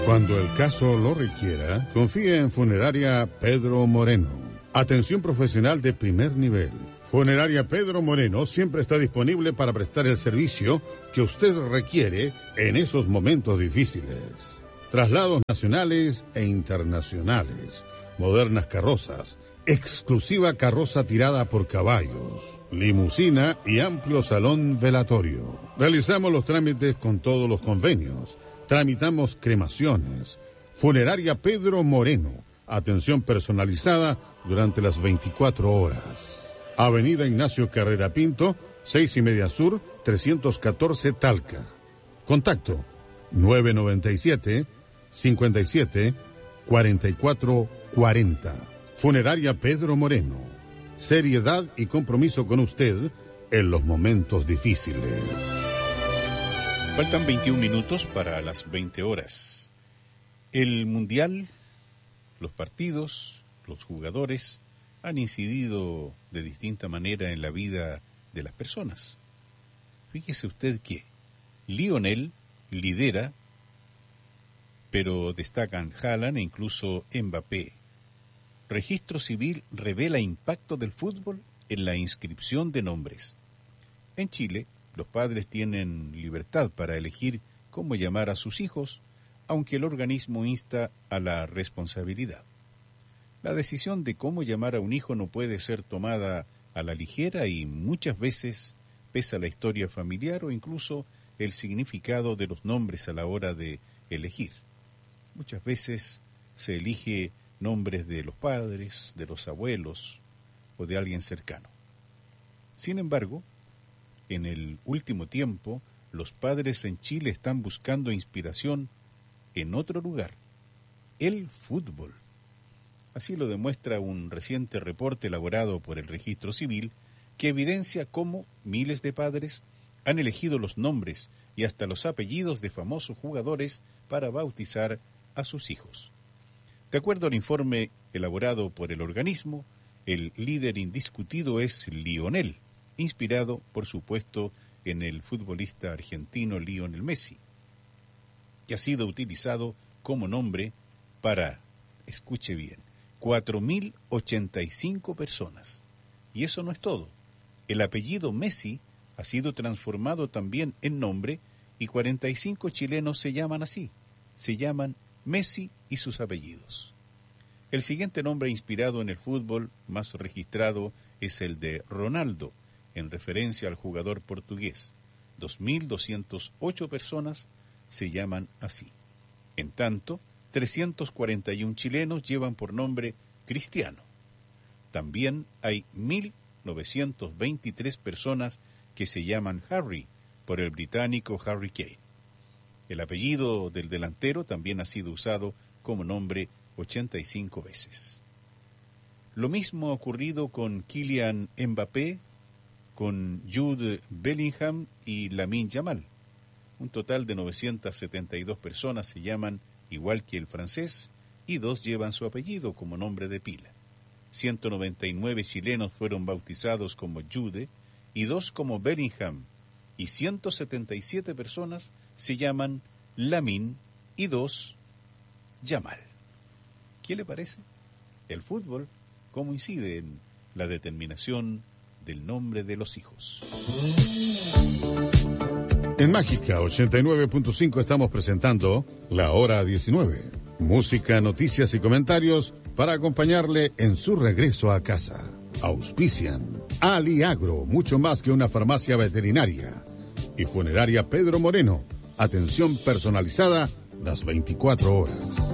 Cuando el caso lo requiera, confíe en Funeraria Pedro Moreno. Atención profesional de primer nivel. Funeraria Pedro Moreno siempre está disponible para prestar el servicio que usted requiere en esos momentos difíciles. Traslados nacionales e internacionales, modernas carrozas, exclusiva carroza tirada por caballos, limusina y amplio salón velatorio. Realizamos los trámites con todos los convenios. Tramitamos cremaciones. Funeraria Pedro Moreno. Atención personalizada durante las 24 horas. Avenida Ignacio Carrera Pinto, 6:30 Sur, 314 Talca. Contacto 997-57-4440. Funeraria Pedro Moreno. Seriedad y compromiso con usted en los momentos difíciles. Faltan 21 minutos para las 20 horas. El Mundial, los partidos, los jugadores han incidido de distinta manera en la vida de las personas. Fíjese usted que Lionel lidera, pero destacan Haaland e incluso Mbappé. Registro Civil revela impacto del fútbol en la inscripción de nombres. En Chile, los padres tienen libertad para elegir cómo llamar a sus hijos, aunque el organismo insta a la responsabilidad. La decisión de cómo llamar a un hijo no puede ser tomada a la ligera y muchas veces pesa la historia familiar o incluso el significado de los nombres a la hora de elegir. Muchas veces se elige nombres de los padres, de los abuelos o de alguien cercano. Sin embargo, en el último tiempo, los padres en Chile están buscando inspiración en otro lugar, el fútbol. Así lo demuestra un reciente reporte elaborado por el Registro Civil que evidencia cómo miles de padres han elegido los nombres y hasta los apellidos de famosos jugadores para bautizar a sus hijos. De acuerdo al informe elaborado por el organismo, el líder indiscutido es Lionel, inspirado, por supuesto, en el futbolista argentino Lionel Messi, que ha sido utilizado como nombre para, escuche bien, 4.085 personas. Y eso no es todo. El apellido Messi ha sido transformado también en nombre y 45 chilenos se llaman así. Se llaman Messi y sus apellidos. El siguiente nombre inspirado en el fútbol más registrado es el de Ronaldo, en referencia al jugador portugués. 2.208 personas se llaman así. En tanto, 341 chilenos llevan por nombre Cristiano. También hay 1.923 personas que se llaman Harry, por el británico Harry Kane. El apellido del delantero también ha sido usado como nombre 85 veces. Lo mismo ha ocurrido con Kylian Mbappé, con Jude Bellingham y Lamine Yamal. Un total de 972 personas se llaman igual que el francés y 2 llevan su apellido como nombre de pila. 199 chilenos fueron bautizados como Jude y 2 como Bellingham, y 177 personas se llaman Lamine y 2 Yamal. ¿Qué le parece? El fútbol, ¿cómo incide en la determinación del nombre de los hijos? En Mágica 89.5 estamos presentando La Hora 19. Música, noticias y comentarios para acompañarle en su regreso a casa. Auspician Aliagro, mucho más que una farmacia veterinaria. Y Funeraria Pedro Moreno, atención personalizada las 24 horas.